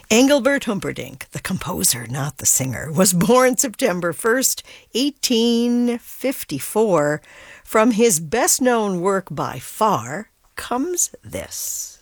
Engelbert Humperdinck, the composer, not the singer, was born September 1st, 1854. From his best-known work by far comes this.